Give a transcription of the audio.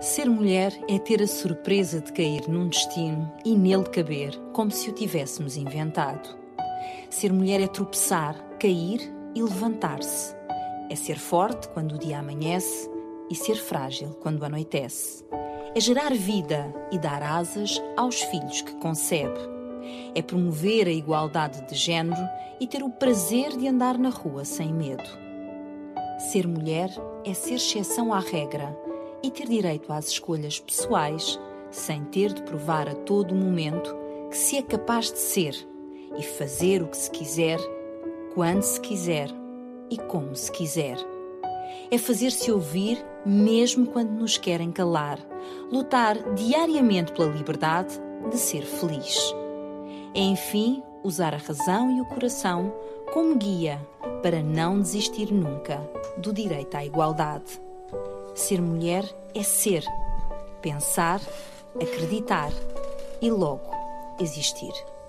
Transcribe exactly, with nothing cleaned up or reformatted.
Ser mulher é ter a surpresa de cair num destino e nele caber, como se o tivéssemos inventado. Ser mulher é tropeçar, cair e levantar-se. É ser forte quando o dia amanhece e ser frágil quando anoitece. É gerar vida e dar asas aos filhos que concebe. É promover a igualdade de género e ter o prazer de andar na rua sem medo. Ser mulher é ser exceção à regra e ter direito às escolhas pessoais, sem ter de provar a todo momento que se é capaz de ser e fazer o que se quiser, quando se quiser e como se quiser. É fazer-se ouvir mesmo quando nos querem calar, lutar diariamente pela liberdade de ser feliz. É, enfim, usar a razão e o coração como guia para não desistir nunca do direito à igualdade. Ser mulher é ser, pensar, acreditar e logo existir.